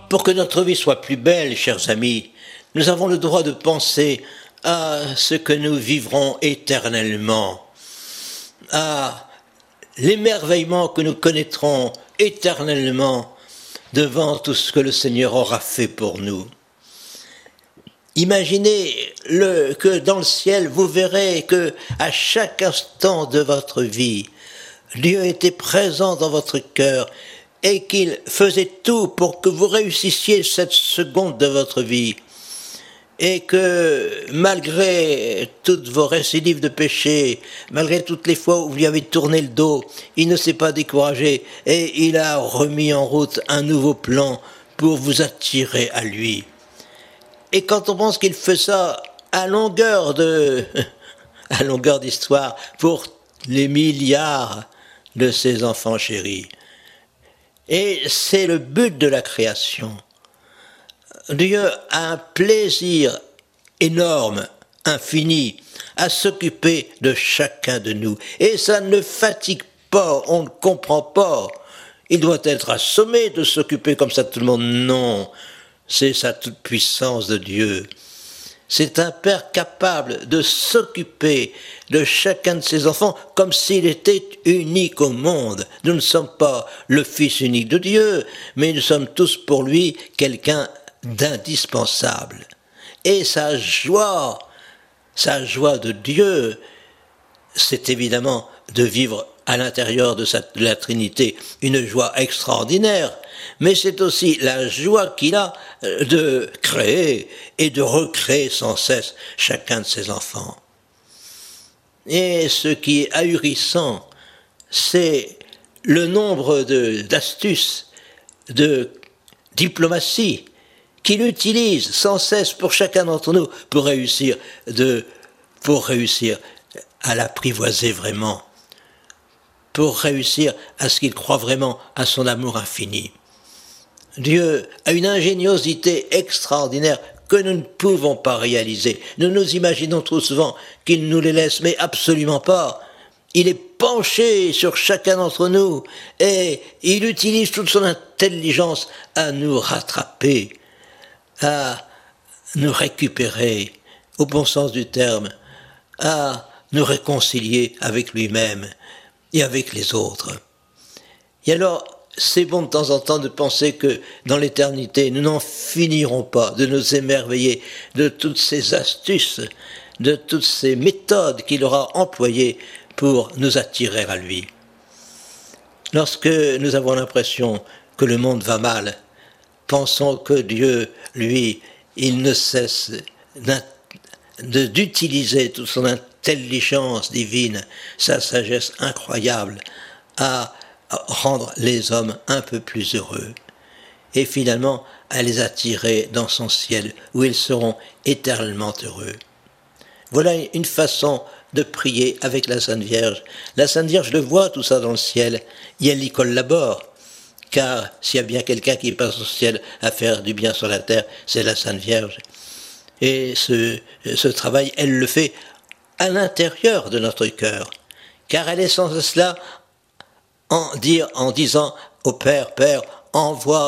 pour que notre vie soit plus belle, chers amis, nous avons le droit de penser à ce que nous vivrons éternellement, à l'émerveillement que nous connaîtrons éternellement devant tout ce que le Seigneur aura fait pour nous. Imaginez que dans le ciel, vous verrez que à chaque instant de votre vie, Dieu était présent dans votre cœur et qu'il faisait tout pour que vous réussissiez cette seconde de votre vie. Et que malgré toutes vos récidives de péché, malgré toutes les fois où vous lui avez tourné le dos, il ne s'est pas découragé et il a remis en route un nouveau plan pour vous attirer à lui. Et quand on pense qu'il fait ça à longueur d'histoire pour les milliards de ses enfants chéris. Et c'est le but de la création. Dieu a un plaisir énorme, infini, à s'occuper de chacun de nous. Et ça ne fatigue pas, on ne comprend pas. Il doit être assommé de s'occuper comme ça de tout le monde. Non, c'est sa toute-puissance de Dieu. C'est un Père capable de s'occuper de chacun de ses enfants comme s'il était unique au monde. Nous ne sommes pas le Fils unique de Dieu, mais nous sommes tous pour lui quelqu'un d'indispensable. Et sa joie de Dieu, c'est évidemment de vivre à l'intérieur de la Trinité une joie extraordinaire, mais c'est aussi la joie qu'il a de créer et de recréer sans cesse chacun de ses enfants. Et ce qui est ahurissant, c'est le nombre d'astuces, de diplomatie qu'il utilise sans cesse pour chacun d'entre nous pour réussir à l'apprivoiser vraiment, pour réussir à ce qu'il croit vraiment à son amour infini. Dieu a une ingéniosité extraordinaire que nous ne pouvons pas réaliser. Nous nous imaginons trop souvent qu'il nous les laisse, mais absolument pas. Il est penché sur chacun d'entre nous et il utilise toute son intelligence à nous rattraper, à nous récupérer, au bon sens du terme, à nous réconcilier avec lui-même et avec les autres. Et alors, c'est bon de temps en temps de penser que dans l'éternité, nous n'en finirons pas de nous émerveiller de toutes ces astuces, de toutes ces méthodes qu'il aura employées pour nous attirer à lui. Lorsque nous avons l'impression que le monde va mal, pensons que Dieu, lui, il ne cesse d'utiliser toute son intelligence divine, sa sagesse incroyable, à rendre les hommes un peu plus heureux et finalement à les attirer dans son ciel où ils seront éternellement heureux. Voilà une façon de prier avec la Sainte Vierge. La Sainte Vierge le voit tout ça dans le ciel et elle y collabore, car s'il y a bien quelqu'un qui passe au ciel à faire du bien sur la terre, c'est la Sainte Vierge. Et ce travail, elle le fait à l'intérieur de notre cœur, car elle est sans cela en disant au Père, Père, envoie